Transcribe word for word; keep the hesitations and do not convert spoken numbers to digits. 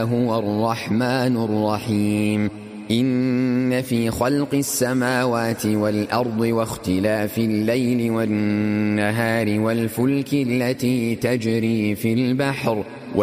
هو الرحمن الرحيم. إن في خلق السماوات والأرض واختلاف الليل والنهار والفلك التي تجري في البحر